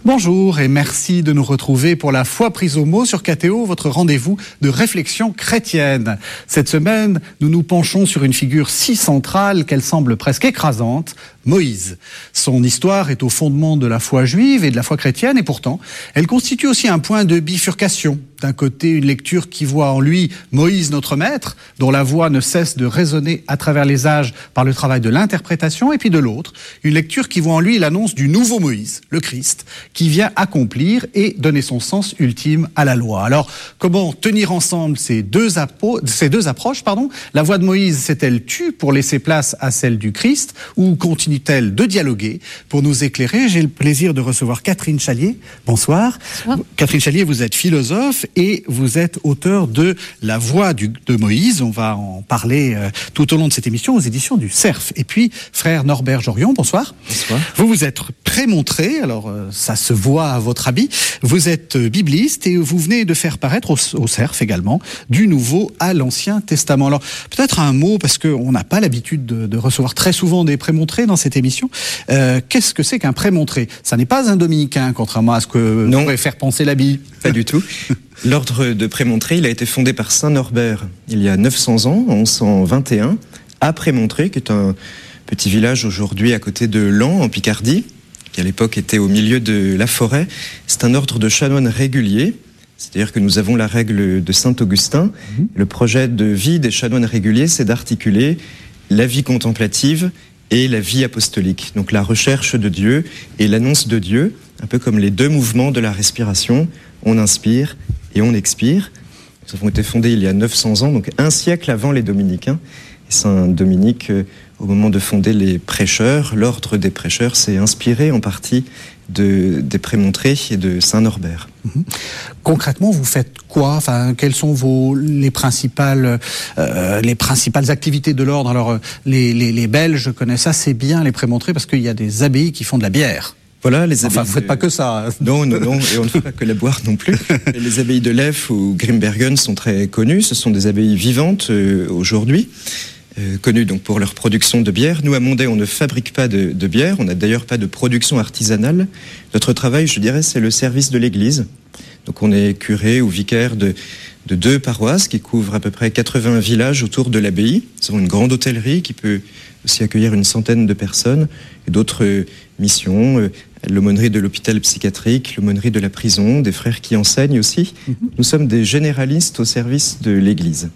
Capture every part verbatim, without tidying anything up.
Bonjour et merci de nous retrouver pour la foi prise au mot sur K T O, votre rendez-vous de réflexion chrétienne. Cette semaine, nous nous penchons sur une figure si centrale qu'elle semble presque écrasante, Moïse. Son histoire est au fondement de la foi juive et de la foi chrétienne et pourtant, elle constitue aussi un point de bifurcation. D'un côté, une lecture qui voit en lui Moïse notre maître, dont la voix ne cesse de résonner à travers les âges par le travail de l'interprétation, et puis de l'autre, une lecture qui voit en lui l'annonce du nouveau Moïse, le Christ, qui vient accomplir et donner son sens ultime à la loi. Alors, comment tenir ensemble ces deux, apo- ces deux approches pardon La voix de Moïse s'est-elle tue pour laisser place à celle du Christ, ou continue-t-elle de dialoguer? Pour nous éclairer, j'ai le plaisir de recevoir Catherine Chalier. Bonsoir. Bonsoir. Catherine Chalier, vous êtes philosophe et vous êtes auteur de La Voix du, de Moïse. On va en parler euh, tout au long de cette émission aux éditions du Cerf. Et puis, frère Norbert Jorion, bonsoir. Bonsoir. Vous vous êtes prémontré, alors euh, ça se voit à votre habit. Vous êtes euh, bibliste et vous venez de faire paraître au, au Cerf également du Nouveau à l'Ancien Testament. Alors, peut-être un mot, parce qu'on n'a pas l'habitude de, de recevoir très souvent des prémontrés dans cette émission. Euh, qu'est-ce que c'est qu'un prémontré? Ça n'est pas un dominicain, contrairement à ce que non. pourrait faire penser l'habit. Pas du tout. L'ordre de Prémontré, il a été fondé par saint Norbert il y a neuf cents ans, en onze cent vingt et un, à Prémontré, qui est un petit village aujourd'hui à côté de Laon, en Picardie, qui à l'époque était au milieu de la forêt. C'est un ordre de chanoines réguliers, c'est-à-dire que nous avons la règle de saint Augustin. Mmh. Le projet de vie des chanoines réguliers, c'est d'articuler la vie contemplative et la vie apostolique. Donc la recherche de Dieu et l'annonce de Dieu, un peu comme les deux mouvements de la respiration, on inspire et on expire. Nous avons été fondés il y a neuf cents ans, donc un siècle avant les dominicains. Et saint Dominique, euh, au moment de fonder les prêcheurs, l'ordre des prêcheurs s'est inspiré en partie de, des Prémontrés et de saint Norbert. Mmh. Concrètement, vous faites quoi? Enfin, quelles sont vos les principales euh, les principales activités de l'ordre? Alors, les, les, les Belges connaissent assez bien les Prémontrés parce qu'il y a des abbayes qui font de la bière. Voilà, les abbayes. Enfin, vous ne faites pas que ça. Non, non, non, et on ne fait pas que la boire non plus. Les abbayes de Leyf ou Grimbergen sont très connues. Ce sont des abbayes vivantes euh, aujourd'hui, euh, connues donc pour leur production de bière. Nous, à Mondet, on ne fabrique pas de, de bière. On n'a d'ailleurs pas de production artisanale. Notre travail, je dirais, c'est le service de l'Église. Donc, on est curé ou vicaire de, de deux paroisses qui couvrent à peu près quatre-vingts villages autour de l'abbaye. Nous avons une grande hôtellerie qui peut aussi accueillir une centaine de personnes et d'autres euh, missions, euh, l'aumônerie de l'hôpital psychiatrique, l'aumônerie de la prison, des frères qui enseignent aussi. Mm-hmm. Nous sommes des généralistes au service de l'Église.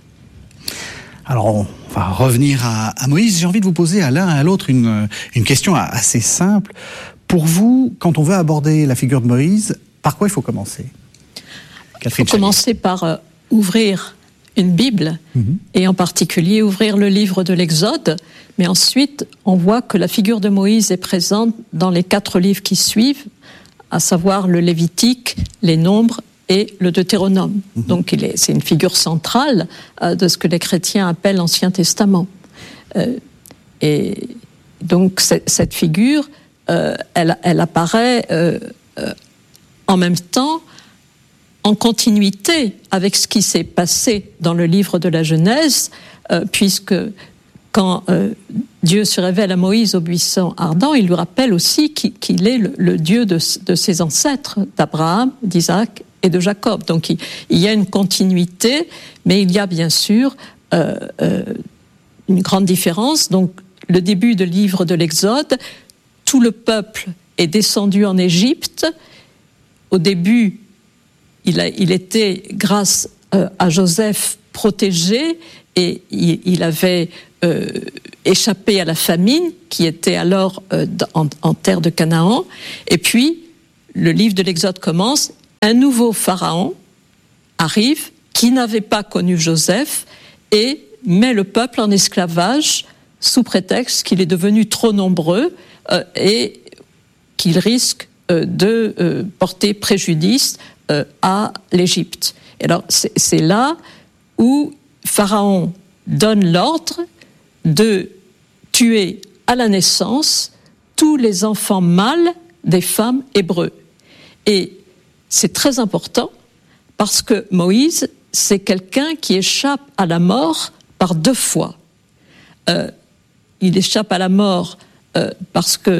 Alors, on va revenir à, à Moïse. J'ai envie de vous poser à l'un et à l'autre une, une question assez simple. Pour vous, quand on veut aborder la figure de Moïse, par quoi il faut commencer? Il faut commencer par euh, ouvrir une Bible, mmh. et en particulier ouvrir le livre de l'Exode, mais ensuite on voit que la figure de Moïse est présente dans les quatre livres qui suivent, à savoir le Lévitique, les Nombres et le Deutéronome. Mmh. Donc il est, c'est une figure centrale euh, de ce que les chrétiens appellent l'Ancien Testament. Euh, et donc cette figure, euh, elle, elle apparaît euh, euh, en même temps en continuité avec ce qui s'est passé dans le livre de la Genèse, euh, puisque quand euh, Dieu se révèle à Moïse au buisson ardent, il lui rappelle aussi qu'il, qu'il est le, le Dieu de, de ses ancêtres, d'Abraham, d'Isaac et de Jacob. Donc il, il y a une continuité, mais il y a bien sûr euh, euh, une grande différence. Donc le début du livre de l'Exode, tout le peuple est descendu en Égypte. Au début, Il, a, il était, grâce euh, à Joseph, protégé et il, il avait euh, échappé à la famine qui était alors euh, en, en terre de Canaan. Et puis, le livre de l'Exode commence. Un nouveau pharaon arrive qui n'avait pas connu Joseph et met le peuple en esclavage sous prétexte qu'il est devenu trop nombreux euh, et qu'il risque euh, de euh, porter préjudice à l'Égypte. Et alors, c'est, c'est là où Pharaon donne l'ordre de tuer à la naissance tous les enfants mâles des femmes hébreux. Et c'est très important parce que Moïse, c'est quelqu'un qui échappe à la mort par deux fois. Euh, il échappe à la mort euh, parce que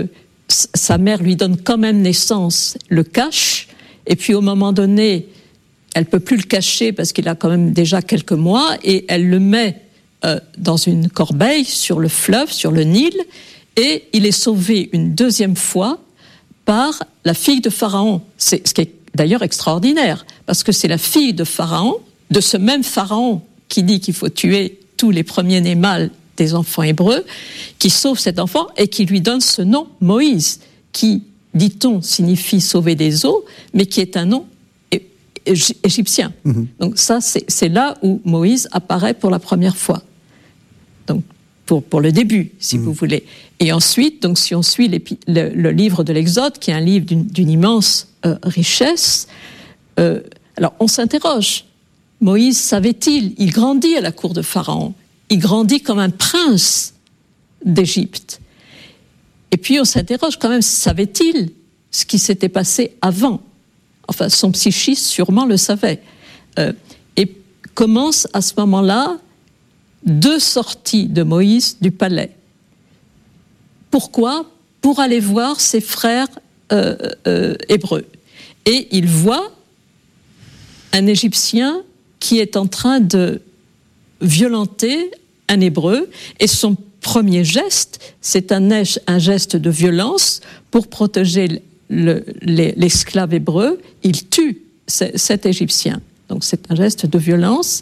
sa mère lui donne quand même naissance, le cache, et puis au moment donné, elle peut plus le cacher parce qu'il a quand même déjà quelques mois, et elle le met euh, dans une corbeille sur le fleuve, sur le Nil, et il est sauvé une deuxième fois par la fille de Pharaon. C'est ce qui est d'ailleurs extraordinaire, parce que c'est la fille de Pharaon, de ce même Pharaon qui dit qu'il faut tuer tous les premiers-nés mâles des enfants hébreux, qui sauve cet enfant et qui lui donne ce nom, Moïse, qui, dit-on, signifie sauver des eaux, mais qui est un nom é- é- égyptien. Mm-hmm. Donc ça, c'est, c'est là où Moïse apparaît pour la première fois. Donc, pour, pour le début, si mm-hmm. vous voulez. Et ensuite, donc, si on suit le, le livre de l'Exode, qui est un livre d'une, d'une immense euh, richesse, euh, alors on s'interroge. Moïse savait-il? Il grandit à la cour de Pharaon. Il grandit comme un prince d'Égypte. Et puis on s'interroge quand même, savait-il ce qui s'était passé avant? Enfin, son psychisme sûrement le savait. Euh, et commence à ce moment-là deux sorties de Moïse du palais. Pourquoi? Pour aller voir ses frères euh, euh, hébreux. Et il voit un Égyptien qui est en train de violenter un Hébreu, et son premier geste, c'est un, un geste de violence pour protéger le, les, l'esclave hébreu. Il tue c- cet Égyptien. Donc c'est un geste de violence.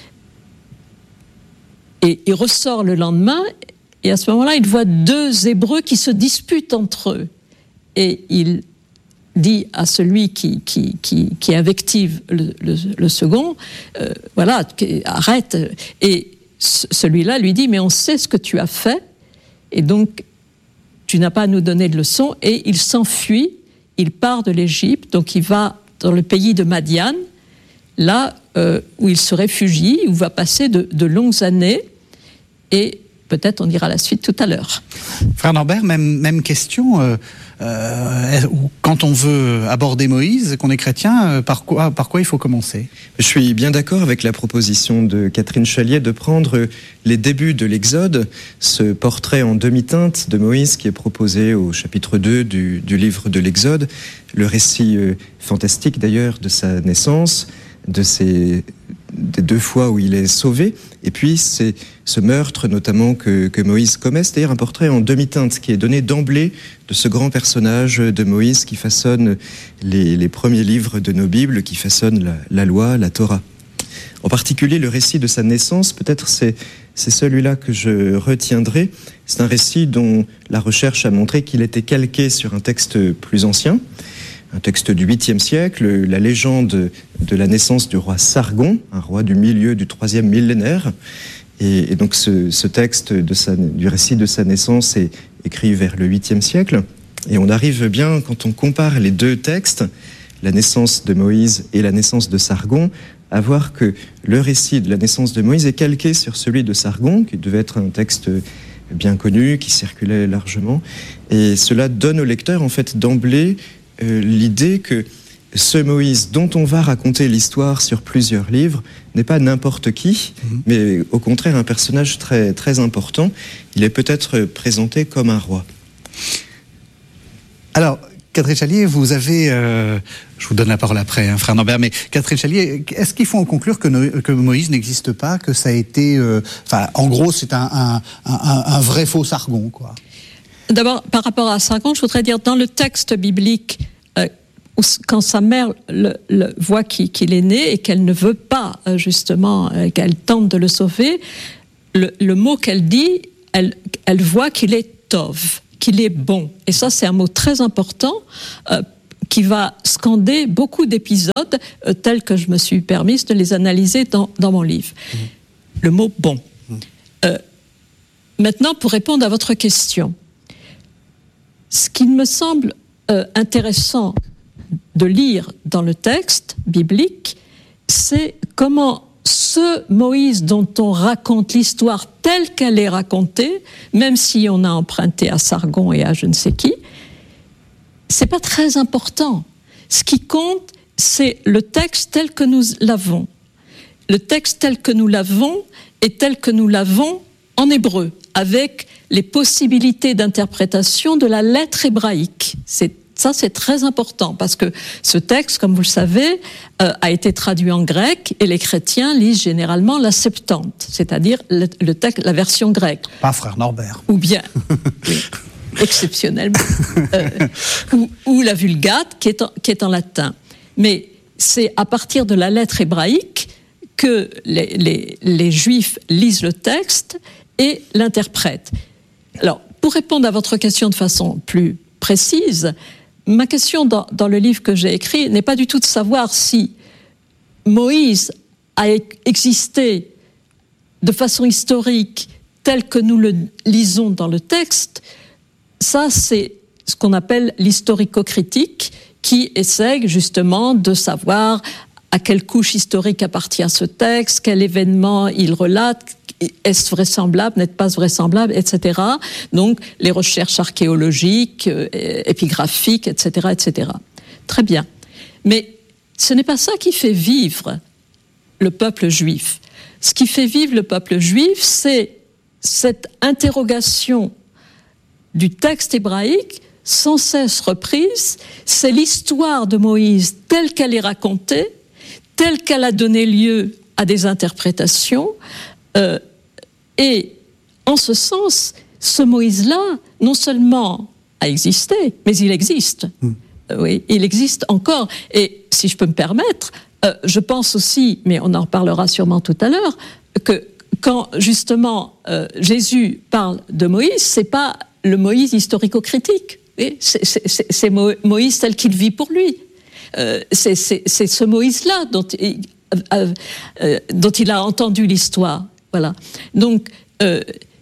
Et il ressort le lendemain, et à ce moment-là, il voit deux Hébreux qui se disputent entre eux. Et il dit à celui qui, qui, qui, qui invective le, le, le second, euh, voilà, arrête. Et c- celui-là lui dit, mais on sait ce que tu as fait, et donc tu n'as pas à nous donner de leçons. Et il s'enfuit, il part de l'Égypte, donc il va dans le pays de Madian, là euh, où il se réfugie, où il va passer de, de longues années, et peut-être on dira la suite tout à l'heure. Frère Norbert, même, même question. Euh, euh, quand on veut aborder Moïse, qu'on est chrétien, euh, par quoi, par quoi il faut commencer? Je suis bien d'accord avec la proposition de Catherine Chalier de prendre les débuts de l'Exode, ce portrait en demi-teinte de Moïse qui est proposé au chapitre deux du, du livre de l'Exode, le récit euh, fantastique d'ailleurs de sa naissance, de ses, des deux fois où il est sauvé, et puis c'est ce meurtre notamment que, que Moïse commet, c'est-à-dire un portrait en demi-teinte qui est donné d'emblée de ce grand personnage de Moïse qui façonne les, les premiers livres de nos Bibles, qui façonne la, la loi, la Torah. En particulier, le récit de sa naissance, peut-être c'est, c'est celui-là que je retiendrai. C'est un récit dont la recherche a montré qu'il était calqué sur un texte plus ancien, un texte du huitième siècle, la légende de la naissance du roi Sargon, un roi du milieu du troisième millénaire. Et, et donc ce, ce texte de sa, du récit de sa naissance est écrit vers le huitième siècle. Et on arrive bien, quand on compare les deux textes, la naissance de Moïse et la naissance de Sargon, à voir que le récit de la naissance de Moïse est calqué sur celui de Sargon, qui devait être un texte bien connu, qui circulait largement. Et cela donne au lecteur, en fait, d'emblée, Euh, l'idée que ce Moïse dont on va raconter l'histoire sur plusieurs livres n'est pas n'importe qui, mmh. mais au contraire un personnage très, très important. Il est peut-être présenté comme un roi. Alors, Catherine Chalier, vous avez... Euh, je vous donne la parole après, hein, frère Norbert, mais Catherine Chalier, est-ce qu'il faut en conclure que, no, que Moïse n'existe pas, que ça a été... Enfin, euh, en gros, c'est un, un, un, un vrai faux Sargon, quoi? D'abord, par rapport à Sargon, je voudrais dire, dans le texte biblique, euh, où, quand sa mère le, le voit qu'il, qu'il est né et qu'elle ne veut pas, euh, justement, euh, qu'elle tente de le sauver, le, le mot qu'elle dit, elle, elle voit qu'il est tov, qu'il est bon. Et ça, c'est un mot très important euh, qui va scander beaucoup d'épisodes euh, tels que je me suis permise de les analyser dans, dans mon livre. Mmh. Le mot bon. Mmh. Euh, maintenant, pour répondre à votre question, ce qui me semble euh, intéressant de lire dans le texte biblique, c'est comment ce Moïse dont on raconte l'histoire telle qu'elle est racontée, même si on a emprunté à Sargon et à je ne sais qui, c'est pas très important. Ce qui compte, c'est le texte tel que nous l'avons. Le texte tel que nous l'avons et tel que nous l'avons en hébreu, avec les possibilités d'interprétation de la lettre hébraïque. C'est, ça, c'est très important, parce que ce texte, comme vous le savez, euh, a été traduit en grec, et les chrétiens lisent généralement la Septante, c'est-à-dire le, le texte, la version grecque. Pas frère Norbert. Ou bien, oui, exceptionnellement, euh, ou, ou la Vulgate, qui est en, qui est en latin. Mais c'est à partir de la lettre hébraïque que les, les, les Juifs lisent le texte et l'interprètent. Alors, pour répondre à votre question de façon plus précise, ma question dans, dans le livre que j'ai écrit n'est pas du tout de savoir si Moïse a existé de façon historique tel que nous le lisons dans le texte. Ça, c'est ce qu'on appelle l'historico-critique, qui essaie justement de savoir à quelle couche historique appartient ce texte, quel événement il relate, est-ce vraisemblable, n'est-ce pas vraisemblable, et cetera. Donc, les recherches archéologiques, euh, épigraphiques, et cetera, et cetera. Très bien. Mais ce n'est pas ça qui fait vivre le peuple juif. Ce qui fait vivre le peuple juif, c'est cette interrogation du texte hébraïque sans cesse reprise. C'est l'histoire de Moïse telle qu'elle est racontée, telle qu'elle a donné lieu à des interprétations. Euh, et en ce sens, ce Moïse-là, non seulement a existé, mais il existe. Mmh. Euh, oui, il existe encore. Et si je peux me permettre, euh, je pense aussi, mais on en reparlera sûrement tout à l'heure, que quand justement euh, Jésus parle de Moïse, c'est pas le Moïse historico-critique. Oui, c'est, c'est, c'est Moïse tel qu'il vit pour lui. Euh, c'est, c'est, c'est ce Moïse-là dont il, euh, euh, dont il a entendu l'histoire. Voilà. Donc, euh,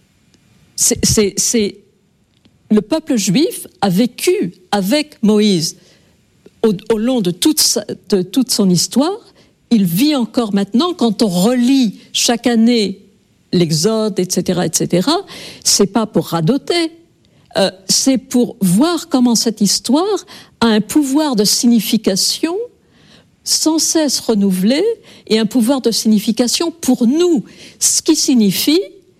c'est, c'est, c'est le peuple juif a vécu avec Moïse au, au long de toute, sa, de toute son histoire. Il vit encore maintenant. Quand on relit chaque année l'Exode, et cetera, et cetera, c'est pas pour radoter. Euh, c'est pour voir comment cette histoire a un pouvoir de signification sans cesse renouvelé et un pouvoir de signification pour nous, ce qui signifie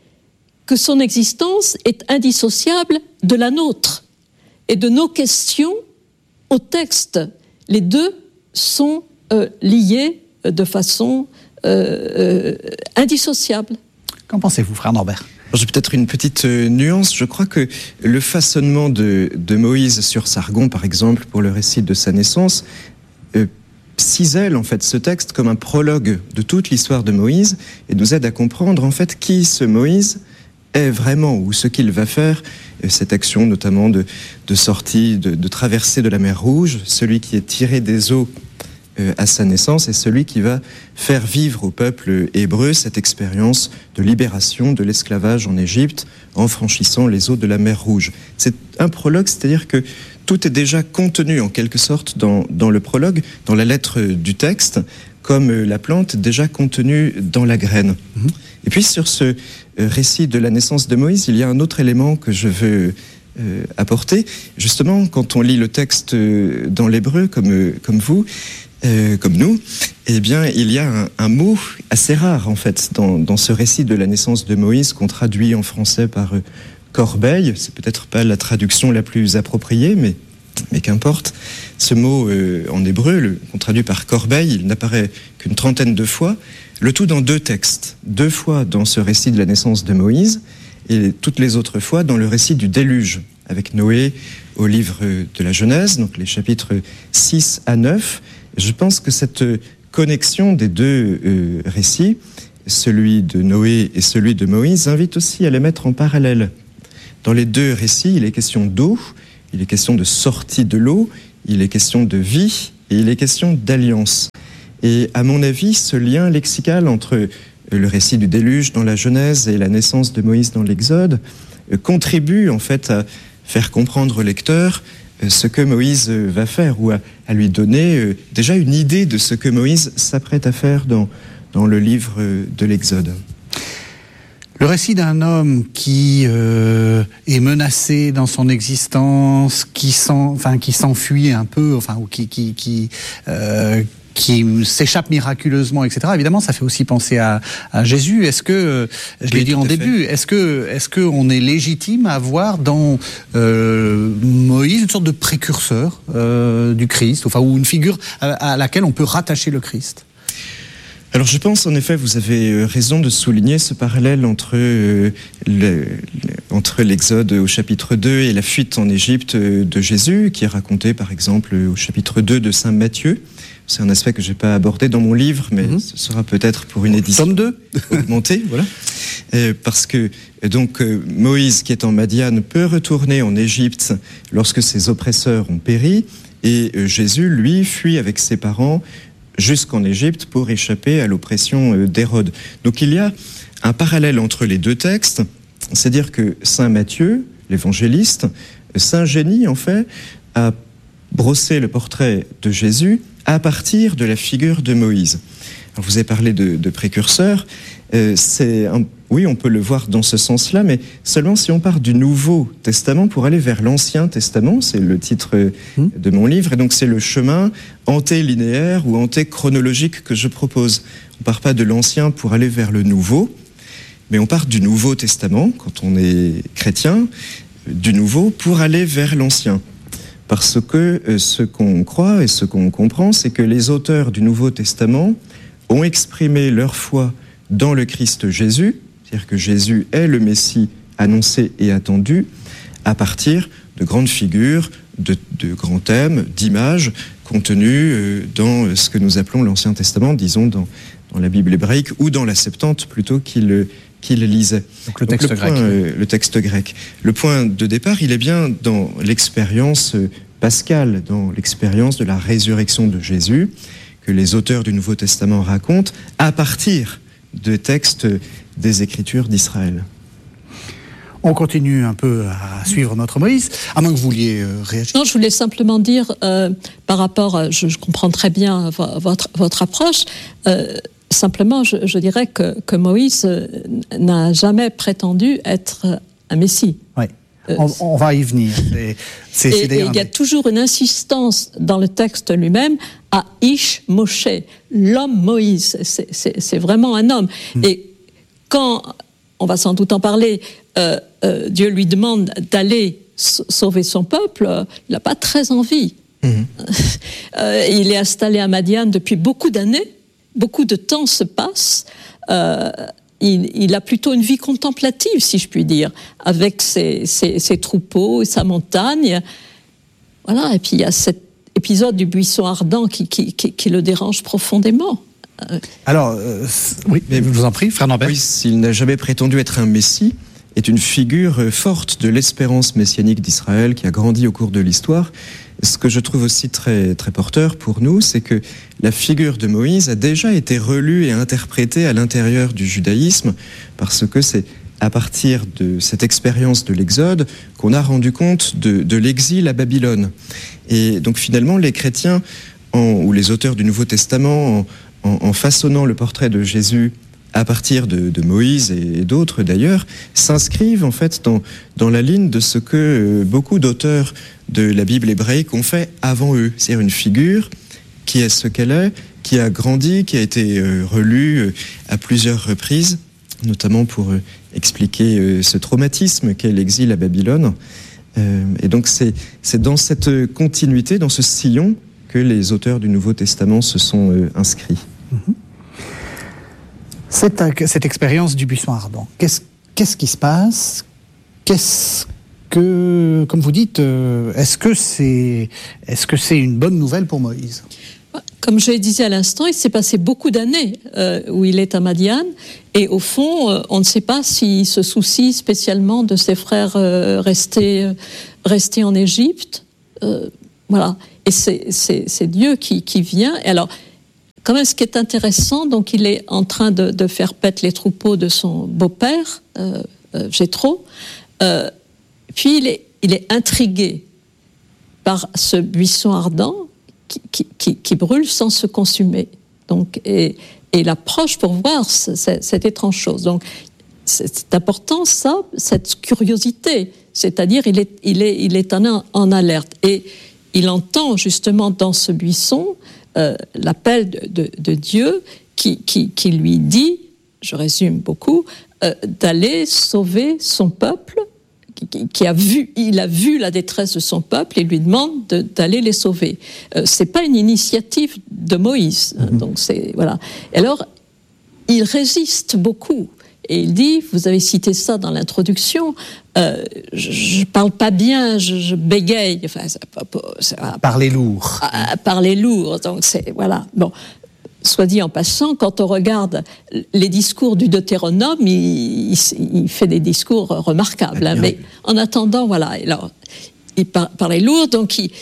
que son existence est indissociable de la nôtre et de nos questions au texte. Les deux sont euh, liés de façon euh, euh, indissociable. Qu'en pensez-vous, frère Norbert ? J'ai peut-être une petite euh, nuance. Je crois que le façonnement de, de Moïse sur Sargon, par exemple, pour le récit de sa naissance, euh, cisèle en fait ce texte comme un prologue de toute l'histoire de Moïse et nous aide à comprendre en fait qui ce Moïse est vraiment ou ce qu'il va faire, euh, cette action notamment de, de sortie, de, de traversée de la mer Rouge, celui qui est tiré des eaux euh, à sa naissance et celui qui va faire vivre au peuple hébreu cette expérience de libération de l'esclavage en Égypte en franchissant les eaux de la mer Rouge. C'est un prologue, c'est-à-dire que tout est déjà contenu en quelque sorte dans, dans le prologue, dans la lettre du texte, comme la plante déjà contenue dans la graine. Mmh. Et puis sur ce récit de la naissance de Moïse, il y a un autre élément que je veux euh, apporter. Justement, quand on lit le texte dans l'hébreu, comme, comme vous, Euh, comme nous, eh bien, il y a un, un mot assez rare, en fait, dans, dans ce récit de la naissance de Moïse, qu'on traduit en français par euh, corbeille. C'est peut-être pas la traduction la plus appropriée, mais, mais qu'importe. Ce mot euh, en hébreu, le, qu'on traduit par corbeille, il n'apparaît qu'une trentaine de fois, le tout dans deux textes. Deux fois dans ce récit de la naissance de Moïse, et toutes les autres fois dans le récit du déluge, avec Noé au livre de la Genèse, donc les chapitres six à neuf. Je pense que cette connexion des deux euh, récits, celui de Noé et celui de Moïse, invite aussi à les mettre en parallèle. Dans les deux récits, il est question d'eau, il est question de sortie de l'eau, il est question de vie et il est question d'alliance. Et à mon avis, ce lien lexical entre le récit du déluge dans la Genèse et la naissance de Moïse dans l'Exode euh, contribue en fait à faire comprendre au lecteur ce que Moïse va faire, ou à, à lui donner euh, déjà une idée de ce que Moïse s'apprête à faire dans, dans le livre de l'Exode. Le récit d'un homme qui euh, est menacé dans son existence, qui, s'en, enfin, qui s'enfuit un peu, enfin, ou qui, qui, qui, euh, qui s'échappe miraculeusement, et cetera. Évidemment, ça fait aussi penser à, à Jésus. Est-ce que, je oui, l'ai dit en début, est-ce que, est-ce que on est légitime à voir dans euh, Moïse une sorte de précurseur euh, du Christ, enfin, ou une figure à, à laquelle on peut rattacher le Christ? Alors je pense en effet, vous avez raison de souligner ce parallèle entre, euh, le, le, entre l'Exode au chapitre deux et la fuite en Égypte de Jésus, qui est raconté par exemple au chapitre deux de saint Matthieu. C'est un aspect que je n'ai pas abordé dans mon livre, mais mmh. ce sera peut-être pour une édition augmentée. Voilà. Euh, parce que donc euh, Moïse, qui est en Madiane, peut retourner en Égypte lorsque ses oppresseurs ont péri, et euh, Jésus, lui, fuit avec ses parents jusqu'en Égypte pour échapper à l'oppression d'Hérode. Donc il y a un parallèle entre les deux textes, c'est-à-dire que saint Matthieu, l'évangéliste, s'ingénie en fait à brosser le portrait de Jésus à partir de la figure de Moïse. Alors vous avez parlé de, de précurseur, euh, c'est un, oui, on peut le voir dans ce sens-là, mais seulement si on part du Nouveau Testament pour aller vers l'Ancien Testament, c'est le titre de mon livre, et donc c'est le chemin antélinéaire ou antéchronologique que je propose. On ne part pas de l'Ancien pour aller vers le Nouveau, mais on part du Nouveau Testament, quand on est chrétien, du Nouveau pour aller vers l'Ancien. Parce que euh, ce qu'on croit et ce qu'on comprend, c'est que les auteurs du Nouveau Testament ont exprimé leur foi dans le Christ Jésus, c'est-à-dire que Jésus est le Messie annoncé et attendu, à partir de grandes figures, de, de grands thèmes, d'images contenus dans ce que nous appelons l'Ancien Testament, disons dans, dans la Bible hébraïque ou dans la Septante plutôt qu'il, qu'il lisait. Donc le texte, Donc, le, point, grec. Euh, le texte grec. Le point de départ, il est bien dans l'expérience pascale, dans l'expérience de la résurrection de Jésus, que les auteurs du Nouveau Testament racontent à partir de textes des Écritures d'Israël. On continue un peu à suivre notre Moïse, à moins que vous vouliez euh, réagir. Non, je voulais simplement dire, euh, par rapport, à, je, je comprends très bien votre, votre approche, euh, simplement je, je dirais que, que Moïse n'a jamais prétendu être un Messie. Oui. On, on va y venir. C'est, c'est, et, c'est et il y a toujours une insistance dans le texte lui-même à Ish Moshe, l'homme Moïse. C'est, c'est, c'est vraiment un homme. Mmh. Et quand, on va sans doute en parler, euh, euh, Dieu lui demande d'aller sauver son peuple, il n'a pas très envie. Mmh. Euh, il est installé à Madiane depuis beaucoup d'années, beaucoup de temps se passe. Euh, Il, il a plutôt une vie contemplative, si je puis dire, avec ses, ses, ses troupeaux, sa montagne. Voilà, et puis il y a cet épisode du buisson ardent qui, qui, qui, qui le dérange profondément. Alors, euh, oui, mais je vous en prie, frère Norbert. Oui, s'il n'a jamais prétendu être un Messie, est une figure forte de l'espérance messianique d'Israël qui a grandi au cours de l'histoire. Ce que je trouve aussi très, très porteur pour nous, c'est que la figure de Moïse a déjà été relue et interprétée à l'intérieur du judaïsme, parce que c'est à partir de cette expérience de l'Exode qu'on a rendu compte de, de l'exil à Babylone. Et donc finalement, les chrétiens, en, ou les auteurs du Nouveau Testament, en, en, en façonnant le portrait de Jésus à partir de, de Moïse et d'autres d'ailleurs, s'inscrivent en fait dans, dans la ligne de ce que beaucoup d'auteurs de la Bible hébraïque ont fait avant eux. C'est-à-dire une figure qui est ce qu'elle est, qui a grandi, qui a été euh, relue euh, à plusieurs reprises, notamment pour euh, expliquer euh, ce traumatisme qu'est l'exil à Babylone. Euh, et donc c'est, c'est dans cette continuité, dans ce sillon, que les auteurs du Nouveau Testament se sont euh, inscrits. Mm-hmm. Cette, cette expérience du buisson ardent, qu'est-ce, qu'est-ce qui se passe? Qu'est-ce que, comme vous dites, euh, est-ce que c'est, est-ce que c'est une bonne nouvelle pour Moïse? Comme je le disais à l'instant, il s'est passé beaucoup d'années euh, où il est à Madiane, et au fond, euh, on ne sait pas s'il se soucie spécialement de ses frères euh, restés, euh, restés en Égypte. Euh, voilà. Et c'est, c'est, c'est Dieu qui, qui vient. Et alors, quand même, ce qui est intéressant, donc il est en train de, de faire paître les troupeaux de son beau-père, euh, euh, Jéthro, euh, puis il est, il est intrigué par ce buisson ardent qui, qui, qui, qui brûle sans se consumer. Donc, et, et il approche pour voir ce, cette, cette étrange chose. Donc, c'est, c'est important, ça, cette curiosité. C'est-à-dire, il est, il est, il est en, en alerte. Et il entend justement dans ce buisson euh, l'appel de, de, de Dieu qui, qui, qui lui dit, je résume beaucoup, euh, d'aller sauver son peuple, qui, qui a vu, il a vu la détresse de son peuple et lui demande de, d'aller les sauver. Euh, c'est pas une initiative de Moïse, hein, donc c'est voilà. Et alors, il résiste beaucoup. Et il dit, vous avez cité ça dans l'introduction, euh, je ne parle pas bien, je, je bégaye. Enfin, ça, ça, parler lourd. À, à parler lourd, donc c'est, voilà. Bon, soit dit en passant, quand on regarde les discours du Deutéronome, il, il, il fait des discours remarquables. Hein, mais en attendant, voilà, alors, il par, parlait lourd, donc il,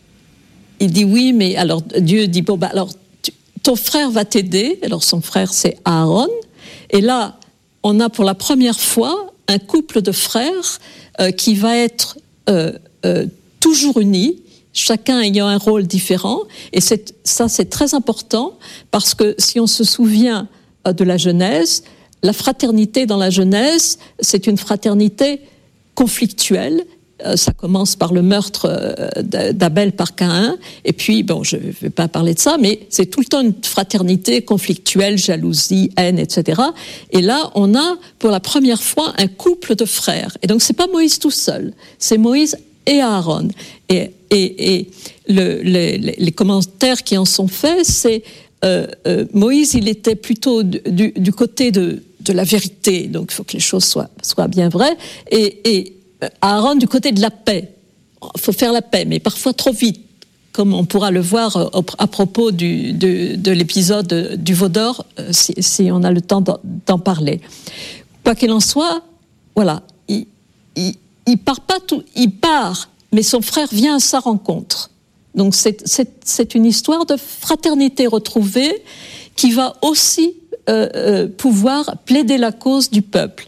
il dit oui, mais alors Dieu dit, bon, bah, alors, tu, ton frère va t'aider. Alors son frère, c'est Aaron. Et là, on a pour la première fois un couple de frères euh, qui va être euh, euh, toujours unis, chacun ayant un rôle différent. Et c'est, ça, c'est très important parce que si on se souvient euh, de la Genèse, la fraternité dans la Genèse, c'est une fraternité conflictuelle. Euh, ça commence par le meurtre euh, d'Abel par Caïn, et puis, bon, je ne vais pas parler de ça, mais c'est tout le temps une fraternité conflictuelle, jalousie, haine, et cetera. Et là, on a, pour la première fois, un couple de frères. Et donc, c'est pas Moïse tout seul, c'est Moïse et Aaron. Et, et, et le, les, les commentaires qui en sont faits, c'est euh, euh, Moïse, il était plutôt du, du côté de, de la vérité, donc il faut que les choses soient, soient bien vraies, et, et Aaron du côté de la paix. Il faut faire la paix, mais parfois trop vite, comme on pourra le voir à propos du, de, de l'épisode du veau d'or, si, si on a le temps d'en, d'en parler. Quoi qu'il en soit, voilà, il, il, il part pas tout, il part, mais son frère vient à sa rencontre. Donc c'est, c'est, c'est une histoire de fraternité retrouvée qui va aussi euh, euh, pouvoir plaider la cause du peuple.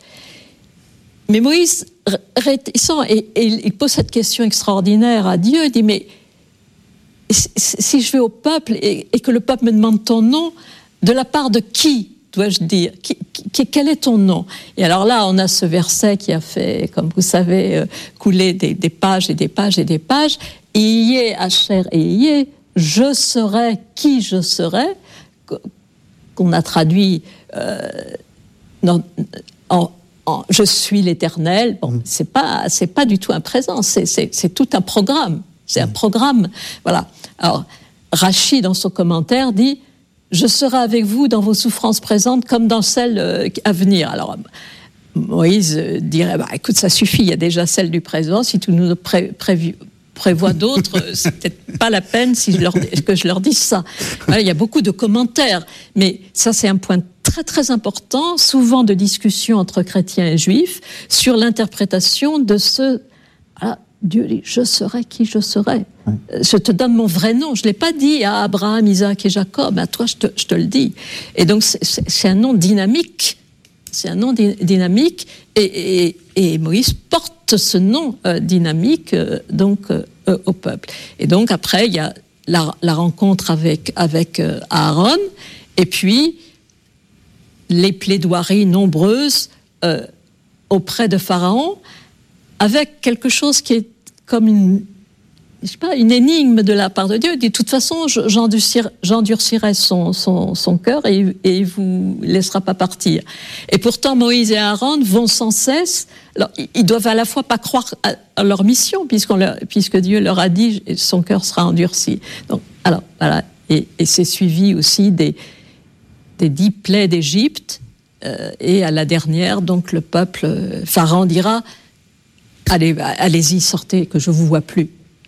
Mais Moïse, réticent, et, et il pose cette question extraordinaire à Dieu, il dit, mais si je vais au peuple et, et que le peuple me demande ton nom, de la part de qui dois-je dire qui, qui, quel est ton nom? Et alors là, on a ce verset qui a fait, comme vous savez, couler des, des pages et des pages et des pages. Ié, Asher et Ié, je serai qui je serai, qu'on a traduit euh, dans, en je suis l'Éternel. Bon, mmh. c'est pas, c'est pas du tout un présent, c'est, c'est, c'est tout un programme. C'est un programme. Voilà. Alors, Rachi, dans son commentaire, dit « Je serai avec vous dans vos souffrances présentes comme dans celles à venir ». Alors, Moïse dirait bah, « Écoute, ça suffit, il y a déjà celle du présent. Si tu nous pré- prévu, prévois d'autres, c'est peut-être pas la peine si je leur, que je leur dise ça. » Voilà, il y a beaucoup de commentaires, mais ça, c'est un point très très important, souvent de discussions entre chrétiens et juifs, sur l'interprétation de ce voilà, Dieu dit, je serai qui je serai. Oui. Je te donne mon vrai nom. Je ne l'ai pas dit à Abraham, Isaac et Jacob, à toi je te, je te le dis. Et donc c'est, c'est, c'est un nom dynamique. C'est un nom di- dynamique et, et, et Moïse porte ce nom euh, dynamique euh, donc, euh, au peuple. Et donc après, il y a la, la rencontre avec, avec euh, Aaron et puis les plaidoiries nombreuses euh, auprès de Pharaon, avec quelque chose qui est comme une, je sais pas, une énigme de la part de Dieu. Il dit, de toute façon, j'endurcirai, j'endurcirai son, son, son cœur et, et il ne vous laissera pas partir. Et pourtant, Moïse et Aaron vont sans cesse, alors, ils doivent à la fois pas croire à, à leur mission, puisqu'on leur, puisque Dieu leur a dit, son cœur sera endurci. Donc, alors, voilà. Et, et c'est suivi aussi des des dix plaies d'Égypte, euh, et à la dernière, donc le peuple, euh, Pharaon dira allez, allez-y, sortez, que je vous vois plus.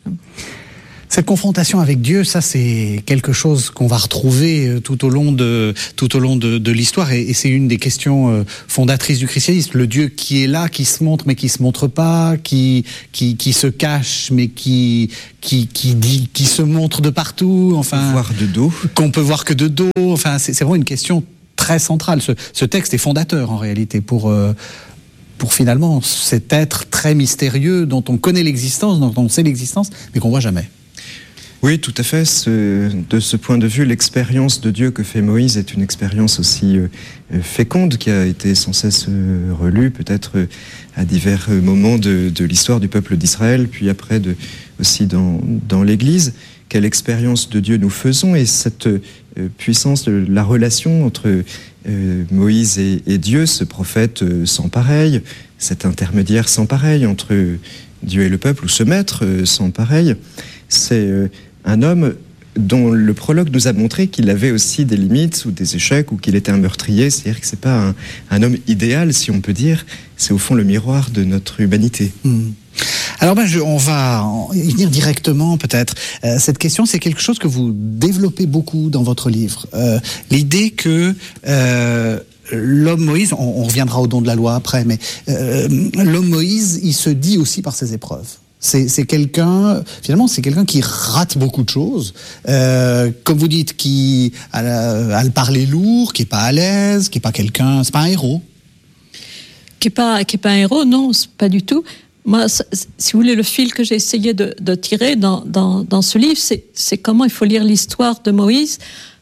Cette confrontation avec Dieu, ça c'est quelque chose qu'on va retrouver tout au long de tout au long de, de l'histoire, et, et c'est une des questions fondatrices du christianisme. Le Dieu qui est là, qui se montre mais qui se montre pas, qui qui, qui se cache mais qui qui qui dit, qui se montre de partout. Enfin, qu'on peut voir de dos, qu'on peut voir que de dos. Enfin, c'est, c'est vraiment une question très centrale. Ce, ce texte est fondateur en réalité pour euh, pour finalement cet être très mystérieux dont on connaît l'existence, dont on sait l'existence, mais qu'on voit jamais. Oui, tout à fait. Ce, de ce point de vue, l'expérience de Dieu que fait Moïse est une expérience aussi euh, féconde, qui a été sans cesse euh, relue, peut-être euh, à divers moments de, de l'histoire du peuple d'Israël, puis après de, aussi dans, dans l'Église, quelle expérience de Dieu nous faisons, et cette euh, puissance de la relation entre euh, Moïse et, et Dieu, ce prophète euh, sans pareil, cet intermédiaire sans pareil entre Dieu et le peuple, ou ce maître euh, sans pareil, c'est euh, un homme dont le prologue nous a montré qu'il avait aussi des limites ou des échecs, ou qu'il était un meurtrier. C'est-à-dire que c'est pas un, un homme idéal, si on peut dire. C'est au fond le miroir de notre humanité. Mmh. Alors ben, je, on va y venir directement peut-être. Euh, cette question, c'est quelque chose que vous développez beaucoup dans votre livre. Euh, l'idée que euh, l'homme Moïse, on, on reviendra au don de la loi après, mais euh, l'homme Moïse, il se dit aussi par ses épreuves. C'est, c'est quelqu'un, finalement, c'est quelqu'un qui rate beaucoup de choses. Euh, comme vous dites, qui a, a le parler lourd, qui est pas à l'aise, qui est pas quelqu'un, c'est pas un héros. Qui est pas, qui est pas un héros, non, c'est pas du tout. Moi, si vous voulez, le fil que j'ai essayé de, de tirer dans, dans, dans ce livre, c'est, c'est comment il faut lire l'histoire de Moïse,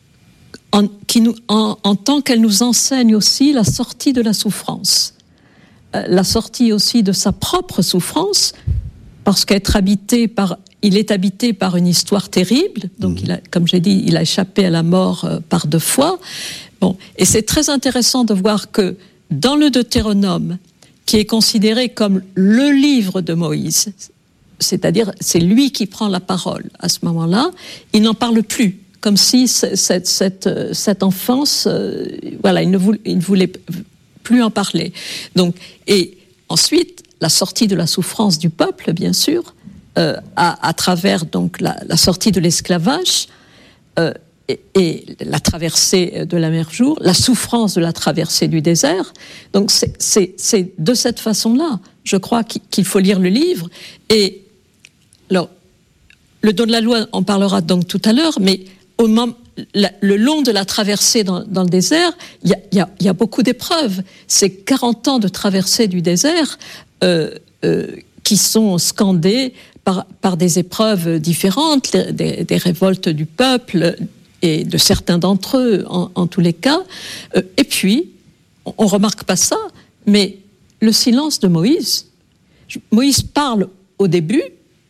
en, qui nous, en, en tant qu'elle nous enseigne aussi la sortie de la souffrance, euh, la sortie aussi de sa propre souffrance. Parce qu'être habité par, il est habité par une histoire terrible. Donc, mmh. il a, comme j'ai dit, il a échappé à la mort euh, par deux fois. Bon, et c'est très intéressant de voir que dans le Deutéronome, qui est considéré comme le livre de Moïse, c'est-à-dire c'est lui qui prend la parole à ce moment-là, il n'en parle plus, comme si cette, cette, cette enfance, euh, voilà, il ne, voulait, il ne voulait plus en parler. Donc, et ensuite, la sortie de la souffrance du peuple, bien sûr, euh, à, à travers donc la, la sortie de l'esclavage euh, et, et la traversée de la mer Jour, la souffrance de la traversée du désert. Donc c'est, c'est, c'est de cette façon-là, je crois, qu'il faut lire le livre. Et alors, le don de la loi, on parlera donc tout à l'heure, mais au moment, la, le long de la traversée dans, dans le désert, il y a, y a, y a beaucoup d'épreuves. C'est quarante ans de traversée du désert. Euh, euh, qui sont scandés par, par des épreuves différentes, des, des révoltes du peuple et de certains d'entre eux en, en tous les cas. Euh, et puis, on ne remarque pas ça, mais le silence de Moïse. Moïse parle au début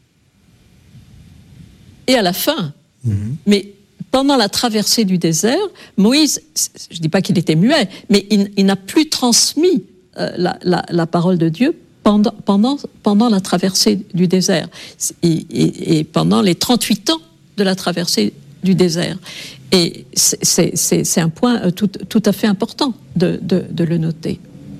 et à la fin. Mmh. Mais pendant la traversée du désert, Moïse, je ne dis pas qu'il était muet, mais il, il n'a plus transmis euh, la, la, la parole de Dieu Pendant, pendant, pendant la traversée du désert et, et, et pendant les trente-huit ans de la traversée du désert. Et c'est, c'est, c'est, c'est un point tout, tout à fait important de, de, de le noter.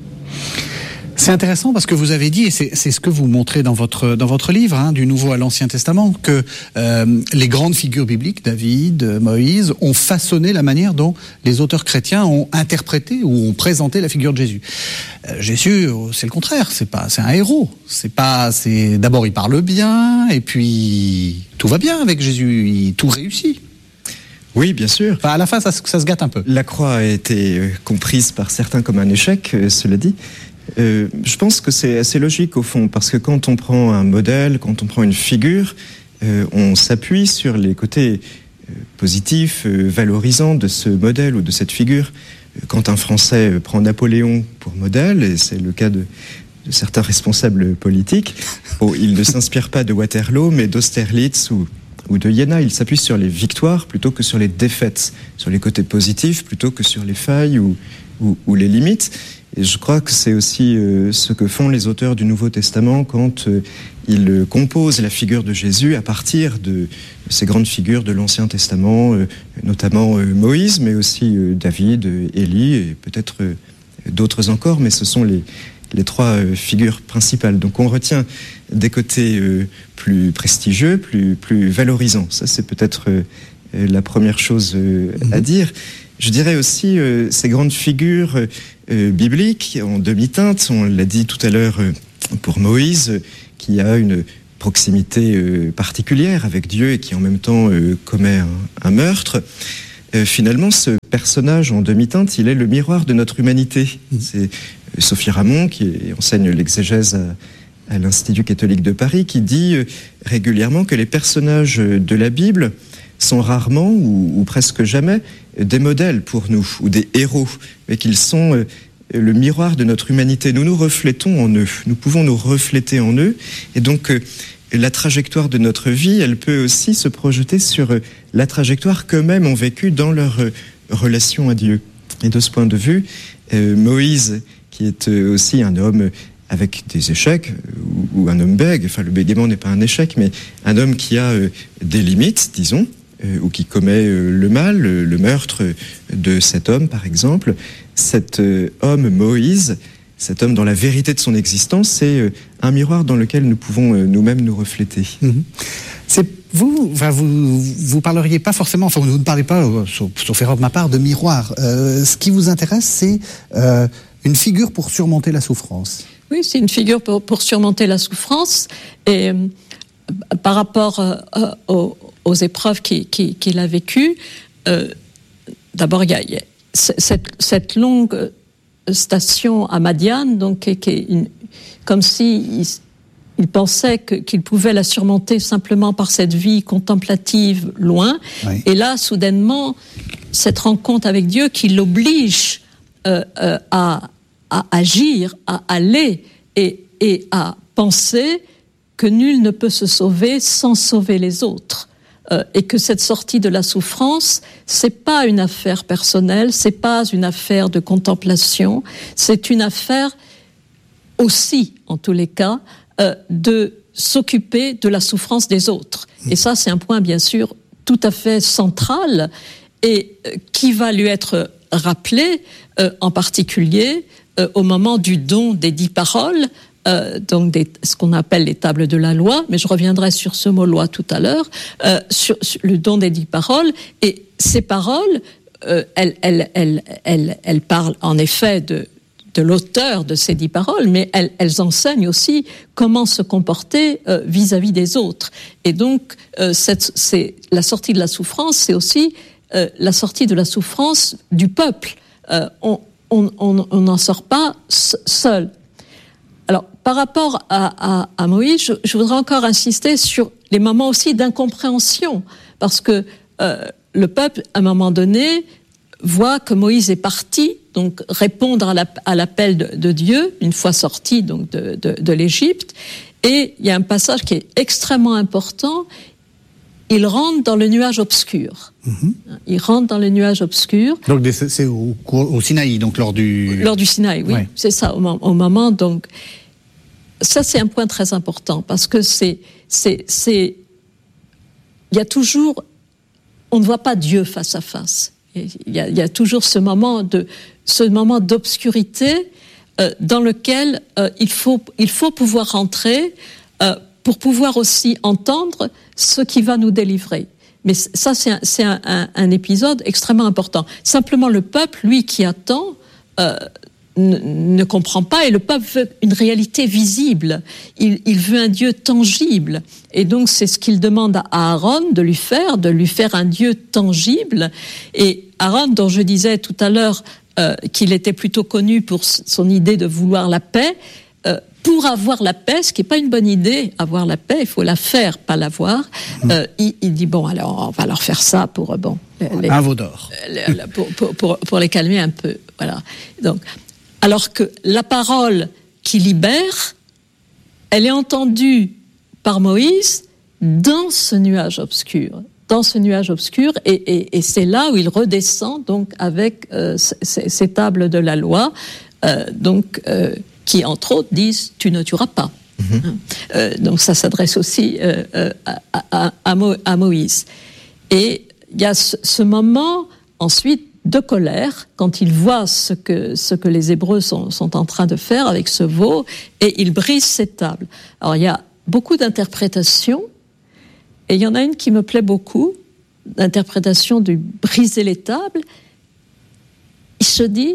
C'est intéressant parce que vous avez dit, et c'est, c'est ce que vous montrez dans votre, dans votre livre, hein, du Nouveau à l'Ancien Testament, que euh, les grandes figures bibliques, David, Moïse, ont façonné la manière dont les auteurs chrétiens ont interprété ou ont présenté la figure de Jésus. Euh, Jésus, c'est le contraire, c'est pas, c'est un héros. C'est pas, c'est d'abord il parle bien, et puis tout va bien avec Jésus, il, tout réussit. Oui, bien sûr. Enfin, à la fin, ça, ça se gâte un peu. La croix a été euh, comprise par certains comme un échec, euh, cela dit. Euh, je pense que c'est assez logique au fond, parce que quand on prend un modèle, quand on prend une figure, euh, on s'appuie sur les côtés euh, positifs, euh, valorisants de ce modèle ou de cette figure. Quand un Français prend Napoléon pour modèle, et c'est le cas de, de certains responsables politiques, oh, il ne s'inspire pas de Waterloo, mais d'Austerlitz ou, ou de Iéna. Il s'appuie sur les victoires plutôt que sur les défaites, sur les côtés positifs plutôt que sur les failles ou, ou, ou les limites. Et je crois que c'est aussi euh, ce que font les auteurs du Nouveau Testament quand euh, ils composent la figure de Jésus à partir de, de ces grandes figures de l'Ancien Testament, euh, notamment euh, Moïse, mais aussi euh, David, euh, Élie et peut-être euh, d'autres encore, mais ce sont les, les trois euh, figures principales. Donc on retient des côtés euh, plus prestigieux, plus, plus valorisants. Ça, c'est peut-être euh, la première chose euh, mmh. à dire. Je dirais aussi euh, ces grandes figures euh, bibliques en demi-teinte, on l'a dit tout à l'heure euh, pour Moïse, euh, qui a une proximité euh, particulière avec Dieu et qui en même temps euh, commet un, un meurtre. Euh, finalement, ce personnage en demi-teinte, il est le miroir de notre humanité. Mmh. C'est euh, Sophie Ramon, qui enseigne l'exégèse à, à l'Institut catholique de Paris, qui dit euh, régulièrement que les personnages de la Bible sont rarement, ou, ou presque jamais, des modèles pour nous, ou des héros, mais qu'ils sont euh, le miroir de notre humanité. Nous nous reflétons en eux, nous pouvons nous refléter en eux, et donc euh, la trajectoire de notre vie, elle peut aussi se projeter sur la trajectoire qu'eux-mêmes ont vécue dans leur relation à Dieu. Et de ce point de vue, euh, Moïse, qui est aussi un homme avec des échecs, ou, ou un homme bègue, enfin le bégaiement n'est pas un échec, mais un homme qui a euh, des limites, disons, euh, ou qui commet euh, le mal, le, le meurtre de cet homme, par exemple. Cet euh, homme, Moïse, cet homme dans la vérité de son existence, c'est euh, un miroir dans lequel nous pouvons euh, nous-mêmes nous refléter. Mmh. C'est vous, enfin, vous, vous parleriez pas forcément, enfin, vous ne parlez pas, euh, sauf, sauf erreur de ma part, de miroir. Euh, ce qui vous intéresse, c'est euh, une figure pour surmonter la souffrance. Oui, c'est une figure pour, pour surmonter la souffrance. Et euh, par rapport euh, aux, aux épreuves qu'il, qu'il, qu'il a vécues, euh, d'abord, il y a, il y a cette, cette longue station à Madiane, donc, qui, qui est une, comme si il, il pensait que, qu'il pouvait la surmonter simplement par cette vie contemplative loin. Oui. Et là, soudainement, cette rencontre avec Dieu qui l'oblige euh, euh, à, à agir, à aller et, et à penser que nul ne peut se sauver sans sauver les autres. Euh, et que cette sortie de la souffrance, c'est pas une affaire personnelle, c'est pas une affaire de contemplation, c'est une affaire aussi, en tous les cas, euh, de s'occuper de la souffrance des autres. Et ça, c'est un point, bien sûr, tout à fait central et euh, qui va lui être rappelé, euh, en particulier, euh, au moment du don des dix paroles, Euh, donc des, ce qu'on appelle les tables de la loi, mais je reviendrai sur ce mot loi tout à l'heure, euh, sur, sur le don des dix paroles. Et ces paroles, euh, elles, elles, elles, elles, elles parlent en effet de, de l'auteur de ces dix paroles, mais elles, elles enseignent aussi comment se comporter euh, vis-à-vis des autres. Et donc, euh, cette, c'est, la sortie de la souffrance, c'est aussi euh, la sortie de la souffrance du peuple. Euh, on on n'en sort pas seul. Alors, par rapport à, à, à Moïse, je, je voudrais encore insister sur les moments aussi d'incompréhension, parce que euh, le peuple, à un moment donné, voit que Moïse est parti, donc répondre à, la, à l'appel de, de Dieu, une fois sorti donc de, de, de l'Égypte, et il y a un passage qui est extrêmement important. Il rentre dans le nuage obscur. Mm-hmm. Il rentre dans le nuage obscur. Donc c'est au, au Sinaï, donc lors du... Lors du Sinaï, oui. Ouais. C'est ça, au, au moment, donc... Ça, c'est un point très important, parce que c'est... c'est, c'est il y a toujours... On ne voit pas Dieu face à face. Il y a, il y a toujours ce moment, de, ce moment d'obscurité euh, dans lequel euh, il, faut, il faut pouvoir rentrer euh, pour pouvoir aussi entendre ce qui va nous délivrer. Mais ça, c'est un, c'est un, un, un épisode extrêmement important. Simplement, le peuple, lui, qui attend, euh, ne, ne comprend pas, et le peuple veut une réalité visible. Il, il veut un Dieu tangible. Et donc, c'est ce qu'il demande à Aaron de lui faire, de lui faire un Dieu tangible. Et Aaron, dont je disais tout à l'heure euh, qu'il était plutôt connu pour son idée de vouloir la paix, euh, pour avoir la paix, ce qui n'est pas une bonne idée, avoir la paix, il faut la faire, pas l'avoir. Mmh. Euh, il, il dit, bon, alors on va leur faire ça pour, bon... Les, un veau d'or. Les, pour, pour, pour, pour les calmer un peu, voilà. Donc, alors que la parole qui libère, elle est entendue par Moïse dans ce nuage obscur. Dans ce nuage obscur, et, et, et c'est là où il redescend, donc, avec euh, ces, ces tables de la loi, euh, donc... Euh, qui, entre autres, disent « tu ne tueras pas mmh. ». Euh, donc ça s'adresse aussi euh, à, à, à, Mo, à Moïse. Et il y a ce, ce moment, ensuite, de colère, quand il voit ce que, ce que les Hébreux sont, sont en train de faire avec ce veau, et il brise ces tables. Alors il y a beaucoup d'interprétations, et il y en a une qui me plaît beaucoup, l'interprétation du « briser les tables ». Il se dit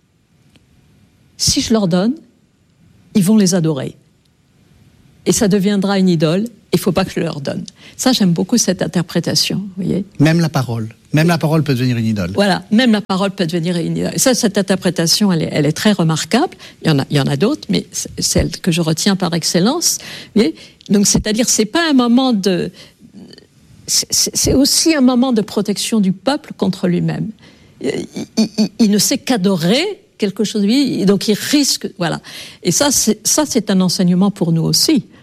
« si je leur donne, ils vont les adorer. Et ça deviendra une idole, il ne faut pas que je leur donne. » Ça, j'aime beaucoup cette interprétation, vous voyez. Même la parole. Même la parole peut devenir une idole. Voilà, même la parole peut devenir une idole. Et ça, cette interprétation, elle est, elle est très remarquable. Il y en a, il y en a d'autres, mais c'est celle que je retiens par excellence. Vous voyez. Donc, c'est-à-dire, c'est pas un moment de... C'est, c'est aussi un moment de protection du peuple contre lui-même. Il, il, il ne sait qu'adorer quelque chose de lui, donc il risque, voilà. Et ça, c'est, ça, c'est un enseignement pour nous aussi.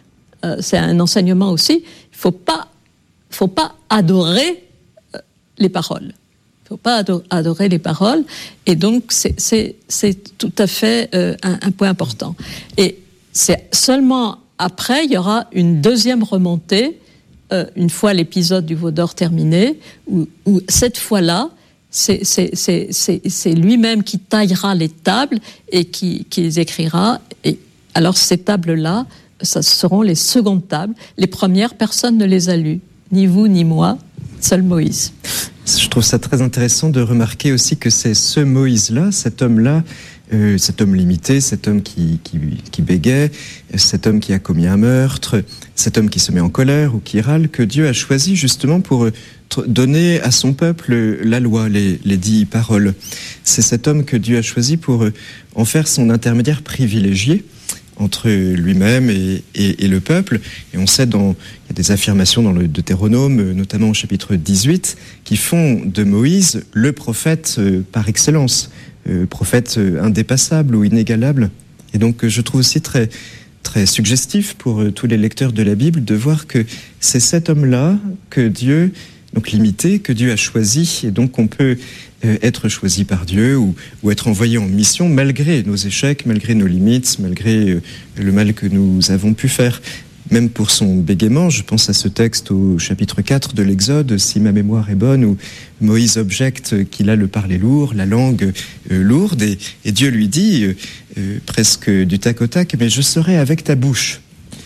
euh, c'est un enseignement aussi, il faut pas, faut pas adorer euh, les paroles. Il faut pas ado- adorer les paroles, et donc c'est, c'est, c'est tout à fait euh, un, un point important. Et c'est seulement après, il y aura une deuxième remontée, euh, une fois l'épisode du veau d'or terminé, où, où cette fois-là, c'est, c'est, c'est, c'est, c'est lui-même qui taillera les tables et qui, qui les écrira. Et alors ces tables-là, ça seront les secondes tables. Les premières, personne ne les a lues, ni vous ni moi, seul Moïse. Je trouve ça très intéressant de remarquer aussi que c'est ce Moïse-là, cet homme-là, euh, cet homme limité, cet homme qui, qui, qui bégait, cet homme qui a commis un meurtre, cet homme qui se met en colère ou qui râle, que Dieu a choisi justement pour donner à son peuple la loi, les, les dix paroles. C'est cet homme que Dieu a choisi pour en faire son intermédiaire privilégié entre lui-même et, et, et le peuple. Et on sait, dans, il y a des affirmations dans le Deutéronome, notamment au chapitre dix-huit, qui font de Moïse le prophète euh, par excellence, euh, prophète euh, indépassable ou inégalable. Et donc je trouve aussi très, très suggestif pour euh, tous les lecteurs de la Bible de voir que c'est cet homme-là que Dieu, donc limité, que Dieu a choisi, et donc on peut être choisi par Dieu ou, ou être envoyé en mission malgré nos échecs, malgré nos limites, malgré le mal que nous avons pu faire. Même pour son bégaiement, je pense à ce texte au chapitre quatre de l'Exode, si ma mémoire est bonne, où Moïse objecte qu'il a le parler lourd, la langue euh, lourde, et, et Dieu lui dit, euh, euh, presque du tac au tac, mais je serai avec ta bouche.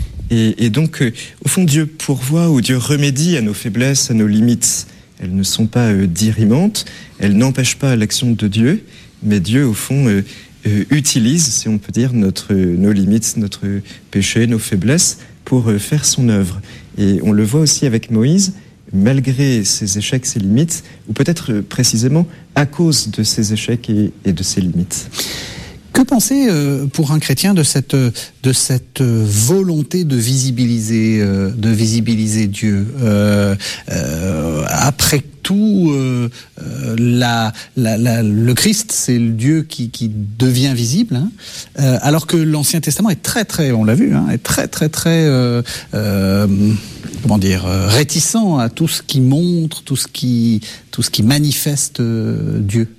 Et, et donc, euh, au fond, Dieu pourvoit ou Dieu remédie à nos faiblesses, à nos limites. Elles ne sont pas euh, dirimantes, elles n'empêchent pas l'action de Dieu, mais Dieu, au fond, euh, euh, utilise, si on peut dire, notre, nos limites, notre péché, nos faiblesses, pour euh, faire son œuvre. Et on le voit aussi avec Moïse, malgré ses échecs, ses limites, ou peut-être euh, précisément à cause de ses échecs et, et de ses limites. Que penser euh, pour un chrétien de cette de cette volonté de visibiliser euh, de visibiliser Dieu euh, euh, après tout euh, la, la, la, le Christ, c'est le Dieu qui, qui devient visible, hein, euh, alors que l'Ancien Testament est très très, on l'a vu, hein, est très très très euh, euh, comment dire, réticent à tout ce qui montre, tout ce qui tout ce qui manifeste euh, Dieu.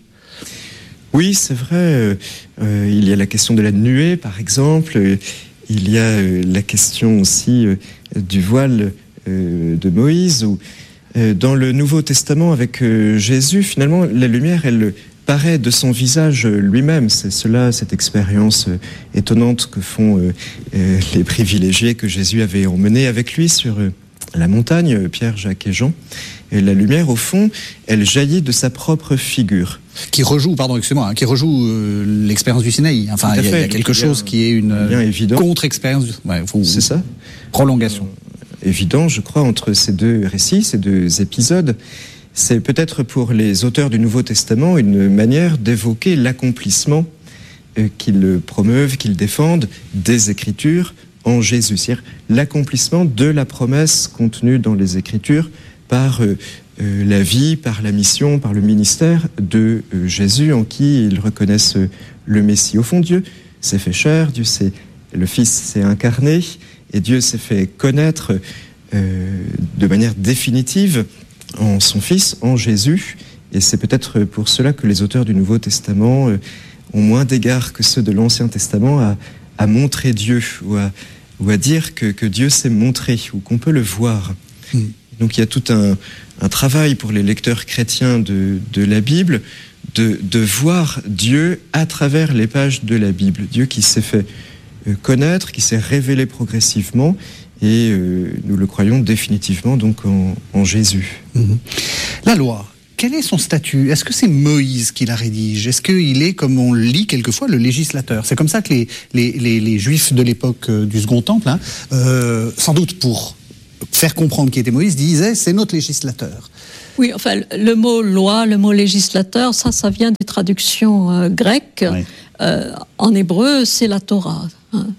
Oui, c'est vrai. Euh, il y a la question de la nuée, par exemple. Il y a euh, la question aussi euh, du voile euh, de Moïse. Ou euh, dans le Nouveau Testament, avec euh, Jésus, finalement, la lumière, elle paraît de son visage lui-même. C'est cela, cette expérience euh, étonnante que font euh, euh, les privilégiés que Jésus avait emmenés avec lui sur euh, la montagne, Pierre, Jacques et Jean. Et la lumière, au fond, elle jaillit de sa propre figure. Qui rejoue, pardon, excusez-moi, hein, qui rejoue euh, l'expérience du Sinaï. Enfin, il y, y a quelque chose qui est une euh, contre-expérience. Du... Ouais, faut... C'est ça. Prolongation. Euh, évident, je crois, entre ces deux récits, ces deux épisodes. C'est peut-être pour les auteurs du Nouveau Testament une manière d'évoquer l'accomplissement euh, qu'ils promeuvent, qu'ils défendent des Écritures en Jésus. C'est-à-dire l'accomplissement de la promesse contenue dans les Écritures par euh, euh, la vie, par la mission, par le ministère de euh, Jésus, en qui ils reconnaissent euh, le Messie. Au fond, Dieu s'est fait chair, Dieu s'est, le Fils s'est incarné, et Dieu s'est fait connaître euh, de manière définitive en son Fils, en Jésus. Et c'est peut-être pour cela que les auteurs du Nouveau Testament euh, ont moins d'égard que ceux de l'Ancien Testament à, à montrer Dieu, ou à, ou à dire que, que Dieu s'est montré, ou qu'on peut le voir. Mmh. Donc il y a tout un, un travail pour les lecteurs chrétiens de, de la Bible, de, de voir Dieu à travers les pages de la Bible. Dieu qui s'est fait euh, connaître, qui s'est révélé progressivement, et euh, nous le croyons définitivement donc en, en Jésus. Mmh. La loi, quel est son statut ? Est-ce que c'est Moïse qui la rédige ? Est-ce qu'il est, comme on le lit quelquefois, le législateur ? C'est comme ça que les, les, les, les Juifs de l'époque euh, du Second Temple, hein, euh, sans doute pour faire comprendre qui était Moïse, disait c'est notre législateur. Oui, enfin, le mot loi, le mot législateur, ça, ça vient des traductions euh, grecques. Oui. Euh, en hébreu, c'est la Torah. Hein.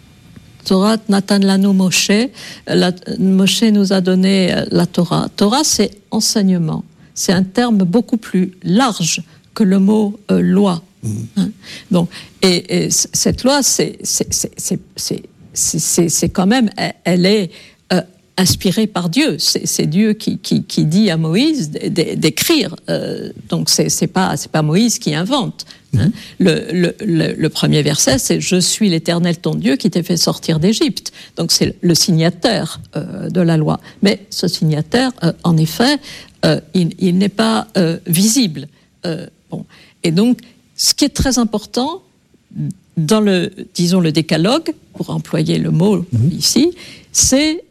Torah Natan lanu Moshe. La, Moshe nous a donné la Torah. Torah, c'est enseignement. C'est un terme beaucoup plus large que le mot euh, loi. Mmh. Hein. Donc, et, et cette loi, c'est, c'est, c'est, c'est, c'est c'est, c'est, c'est quand même, elle est euh, inspirée par Dieu. C'est, c'est Dieu qui, qui, qui dit à Moïse d'écrire. Euh, donc c'est, c'est pas, c'est pas Moïse qui invente. Hein. Mmh. Le, le, le, le premier verset, c'est « Je suis l'Éternel ton Dieu qui t'ai fait sortir d'Égypte ». Donc c'est le signataire euh, de la loi. Mais ce signataire, euh, en effet, euh, il, il n'est pas euh, visible. Euh, bon. Et donc, ce qui est très important dans le, disons, le décalogue, pour employer le mot mmh. ici, c'est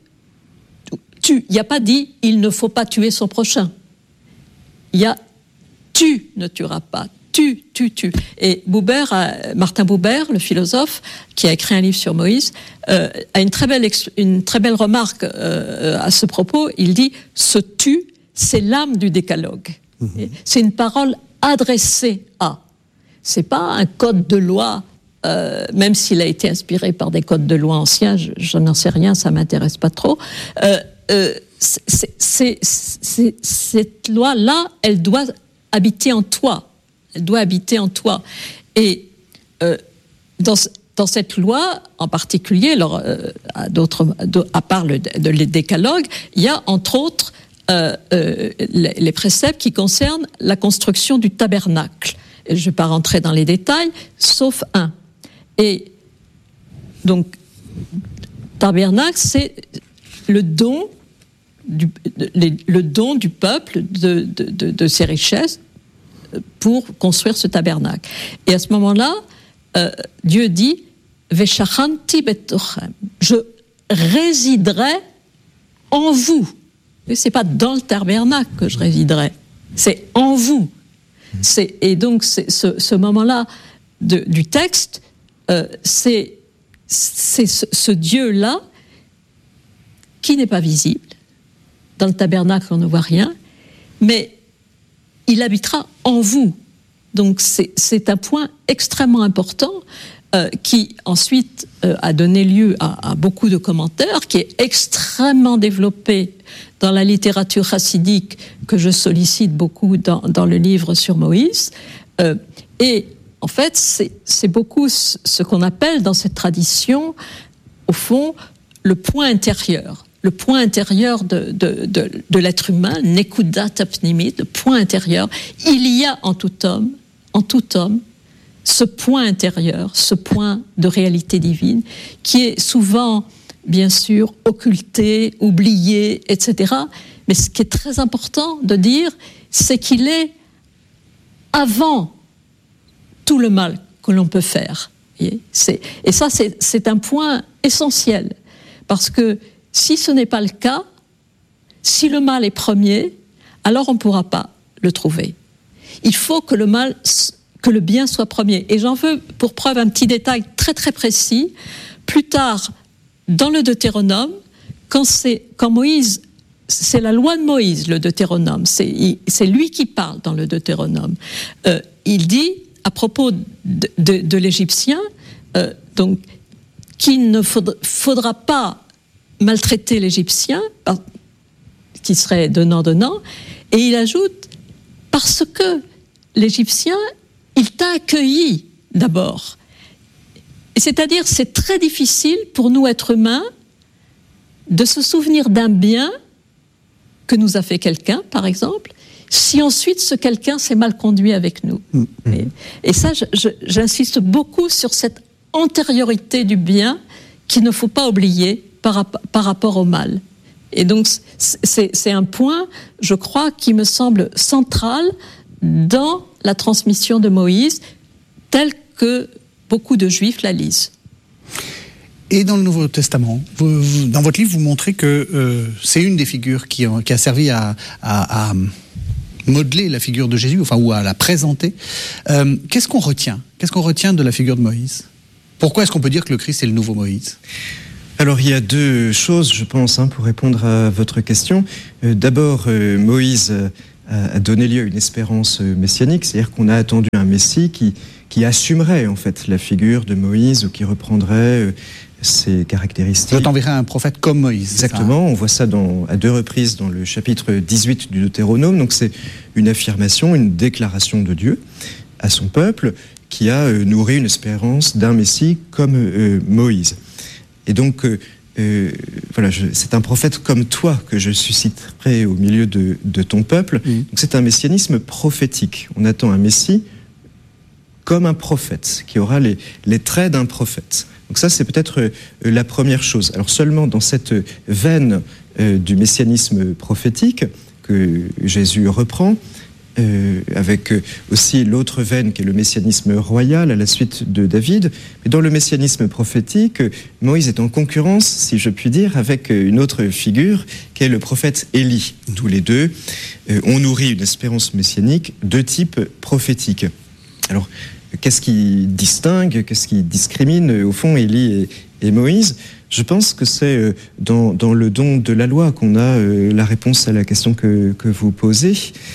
tu. Il n'y a pas dit « il ne faut pas tuer son prochain ». Il y a « tu ne tueras pas ». Tu, tu, tu. Et Buber, Martin Buber, le philosophe, qui a écrit un livre sur Moïse, euh, a une très belle, une très belle remarque euh, à ce propos. Il dit « ce tu, c'est l'âme du décalogue mmh. ». C'est une parole adressée à. C'est pas un code de loi, euh, même s'il a été inspiré par des codes de loi anciens, je, je n'en sais rien, ça m'intéresse pas trop. Euh, euh, c'est, c'est, c'est, cette loi-là, elle doit habiter en toi. Elle doit habiter en toi. Et euh, dans, dans cette loi, en particulier, alors, euh, à, d'autres, à part le, de, le décalogue, il y a entre autres euh, euh, les, les préceptes qui concernent la construction du tabernacle. Et je ne vais pas rentrer dans les détails, sauf un. Et donc, tabernacle, c'est le don du, le, le don du peuple de, de, de, de ses richesses pour construire ce tabernacle. Et à ce moment-là, euh, Dieu dit « Veshachanti betochem » je résiderai en vous. Et c'est pas dans le tabernacle que je résiderai, c'est en vous. C'est, et donc, c'est, ce, ce moment-là de, du texte, euh, c'est, c'est ce, ce Dieu-là qui n'est pas visible. Dans le tabernacle, on ne voit rien, mais il habitera en vous. Donc c'est, c'est un point extrêmement important euh, qui ensuite euh, a donné lieu à, à beaucoup de commentaires, qui est extrêmement développé dans la littérature chassidique que je sollicite beaucoup dans, dans le livre sur Moïse. Euh, et en fait, c'est, c'est beaucoup ce qu'on appelle dans cette tradition, au fond, le point intérieur. Le point intérieur de, de, de, de l'être humain, nekudat apnimit, le point intérieur. Il y a en tout homme, en tout homme, ce point intérieur, ce point de réalité divine, qui est souvent, bien sûr, occulté, oublié, et cetera. Mais ce qui est très important de dire, c'est qu'il est avant tout le mal que l'on peut faire. C'est, et ça, c'est, c'est un point essentiel, parce que si ce n'est pas le cas, si le mal est premier, alors on ne pourra pas le trouver. Il faut que le mal, que le bien soit premier. Et j'en veux pour preuve un petit détail très très précis. Plus tard, dans le Deutéronome, quand, c'est, quand Moïse, c'est la loi de Moïse, le Deutéronome, c'est, c'est lui qui parle dans le Deutéronome. Euh, il dit, à propos de, de, de l'Égyptien, euh, donc, qu'il ne faudra, faudra pas maltraiter l'Égyptien, qui serait donnant-donnant, et il ajoute, parce que l'Égyptien, il t'a accueilli d'abord. Et c'est-à-dire, c'est très difficile pour nous, êtres humains, de se souvenir d'un bien que nous a fait quelqu'un, par exemple, si ensuite ce quelqu'un s'est mal conduit avec nous. Mmh. Et, et ça, je, je, j'insiste beaucoup sur cette antériorité du bien qu'il ne faut pas oublier Par, par rapport au mal. Et donc, c'est, c'est un point, je crois, qui me semble central dans la transmission de Moïse, telle que beaucoup de Juifs la lisent. Et dans le Nouveau Testament, vous, vous, dans votre livre, vous montrez que euh, c'est une des figures qui, qui a servi à, à, à modeler la figure de Jésus, enfin, ou à la présenter. Euh, qu'est-ce qu'on retient ? Qu'est-ce qu'on retient de la figure de Moïse ? Pourquoi est-ce qu'on peut dire que le Christ est le nouveau Moïse ? Alors, il y a deux choses, je pense, hein, pour répondre à votre question. Euh, d'abord, euh, Moïse a, a donné lieu à une espérance messianique, c'est-à-dire qu'on a attendu un Messie qui, qui assumerait, en fait, la figure de Moïse ou qui reprendrait euh, ses caractéristiques. Je t'enverrai un prophète comme Moïse. Exactement, on voit ça dans, à deux reprises dans le chapitre dix-huit du Deutéronome. Donc, c'est une affirmation, une déclaration de Dieu à son peuple qui a euh, nourri une espérance d'un Messie comme euh, Moïse. Et donc, euh, euh, voilà, je, c'est un prophète comme toi que je susciterai au milieu de, de ton peuple. Mmh. Donc c'est un messianisme prophétique. On attend un Messie comme un prophète, qui aura les, les traits d'un prophète. Donc ça, c'est peut-être euh, la première chose. Alors seulement dans cette veine euh, du messianisme prophétique que Jésus reprend, euh, avec aussi l'autre veine qui est le messianisme royal à la suite de David, mais dans le messianisme prophétique, Moïse est en concurrence, si je puis dire, avec une autre figure qui est le prophète Élie. Tous les deux euh, ont nourri une espérance messianique de type prophétique. Alors, qu'est-ce qui distingue, qu'est-ce qui discrimine, au fond, Élie et, et Moïse ? Je pense que c'est dans, dans le don de la loi qu'on a euh, la réponse à la question que, que vous posez.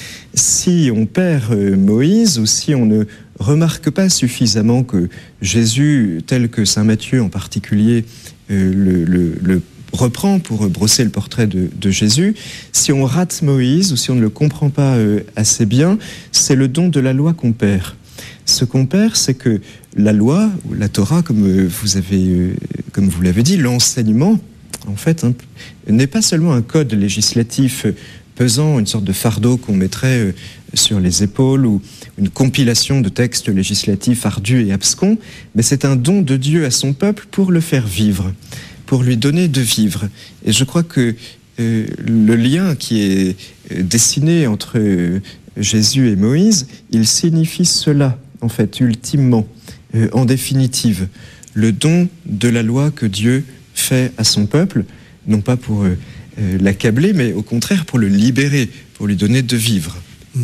Si on perd euh, Moïse, ou si on ne remarque pas suffisamment que Jésus, tel que saint Matthieu en particulier, euh, le, le, le reprend pour brosser le portrait de, de Jésus, si on rate Moïse, ou si on ne le comprend pas euh, assez bien, c'est le don de la loi qu'on perd. Ce qu'on perd, c'est que la loi, ou la Torah, comme vous avez, comme vous l'avez dit, l'enseignement, en fait, hein, n'est pas seulement un code législatif pesant, une sorte de fardeau qu'on mettrait sur les épaules, ou une compilation de textes législatifs ardus et abscons, mais c'est un don de Dieu à son peuple pour le faire vivre, pour lui donner de vivre. Et je crois que euh, le lien qui est dessiné entre euh, Jésus et Moïse, il signifie cela, en fait, ultimement, euh, en définitive, le don de la loi que Dieu fait à son peuple, non pas pour euh, euh, l'accabler, mais au contraire pour le libérer, pour lui donner de vivre. Mmh.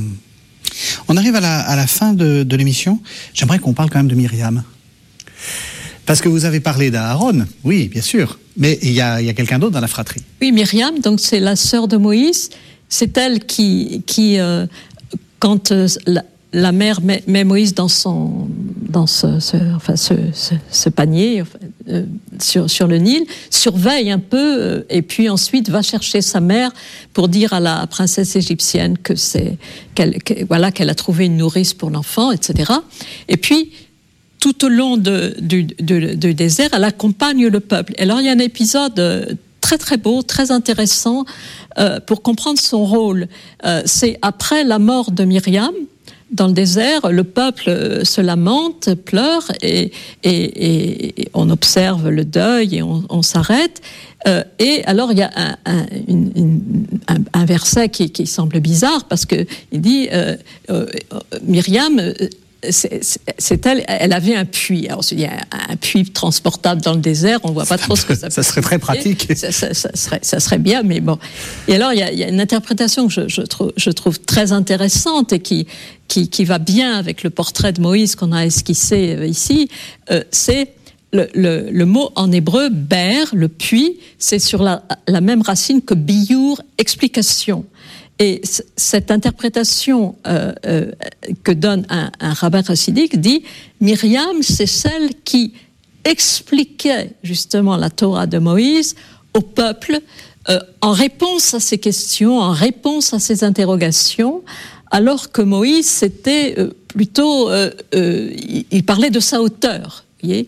On arrive à la, à la fin de, de l'émission. J'aimerais qu'on parle quand même de Myriam. Parce que vous avez parlé d'Aaron, oui, bien sûr, mais il y a, il y a quelqu'un d'autre dans la fratrie. Oui, Myriam, donc c'est la sœur de Moïse. C'est elle qui, qui euh, quand euh, la, la mère met, met Moïse dans son, dans ce, ce, enfin ce, ce, ce panier enfin, euh, sur, sur le Nil, surveille un peu euh, et puis ensuite va chercher sa mère pour dire à la princesse égyptienne que c'est, qu'elle, que, voilà, qu'elle a trouvé une nourrice pour l'enfant, et cetera. Et puis tout au long de, du, du, du désert, elle accompagne le peuple. Et alors il y a un épisode très très beau, très intéressant euh, pour comprendre son rôle. Euh, c'est après la mort de Myriam. Dans le désert, le peuple se lamente, pleure, et, et, et on observe le deuil et on, on s'arrête. Euh, et alors, il y a un, un, une, une, un, un verset qui, qui semble bizarre, parce qu'il dit euh, euh, Myriam, euh, c'est, c'est elle, elle avait un puits. Alors, il y a un, un puits transportable dans le désert, on ne voit pas trop ce que ça peut Ça serait très pratique. Ça, ça, ça, serait, ça serait bien, mais bon. Et alors, il y a, il y a une interprétation que je, je, trouve, je trouve très intéressante et qui, qui, qui va bien avec le portrait de Moïse qu'on a esquissé ici. Euh, c'est le, le, le mot en hébreu, ber, le puits, c'est sur la, la même racine que biour, explication. Et c- cette interprétation euh, euh, que donne un, un rabbin chassidique dit Myriam, c'est celle qui expliquait justement la Torah de Moïse au peuple euh, en réponse à ces questions, en réponse à ces interrogations, alors que Moïse, c'était euh, plutôt, euh, euh, il, il parlait de sa hauteur.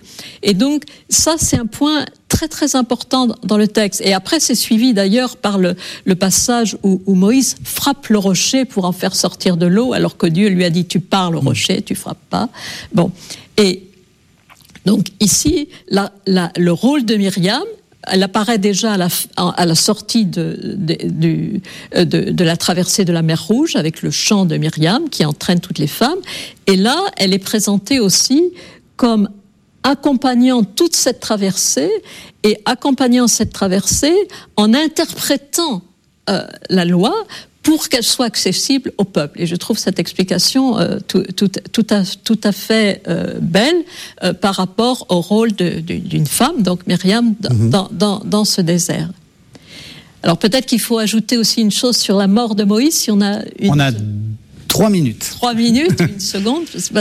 Et donc, ça, c'est un point très, très important dans le texte. Et après, c'est suivi d'ailleurs par le, le passage où, où Moïse frappe le rocher pour en faire sortir de l'eau, alors que Dieu lui a dit « tu parles au rocher, tu frappes pas ». Bon. Et donc, ici, la, la, le rôle de Myriam, elle apparaît déjà à la, à la sortie de, de, de, de, de la traversée de la mer Rouge, avec le chant de Myriam qui entraîne toutes les femmes. Et là, elle est présentée aussi comme accompagnant toute cette traversée et accompagnant cette traversée en interprétant euh, la loi pour qu'elle soit accessible au peuple. Et je trouve cette explication euh, tout, tout, tout, à, tout à fait euh, belle euh, par rapport au rôle de, de, d'une femme, donc Myriam, dans, mm-hmm. dans, dans, dans ce désert. Alors peut-être qu'il faut ajouter aussi une chose sur la mort de Moïse, si on a une... On a trois minutes. Trois minutes, une seconde,